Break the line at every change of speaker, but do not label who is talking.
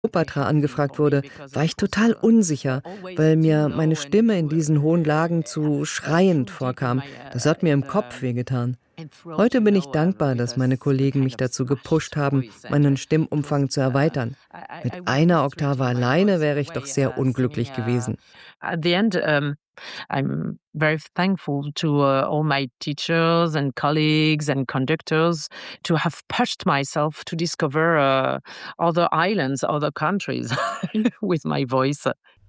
Kleopatra angefragt wurde, war ich total unsicher, weil mir meine Stimme in diesen hohen Lagen zu schreiend vorkam. Das hat mir im Kopf wehgetan. Heute bin ich dankbar, dass meine Kollegen mich dazu gepusht haben, meinen Stimmumfang zu erweitern. Mit einer Oktave alleine wäre ich doch sehr unglücklich gewesen.
At the end, I'm very thankful to all my teachers and colleagues and conductors to have pushed myself to discover other islands, other countries with my voice.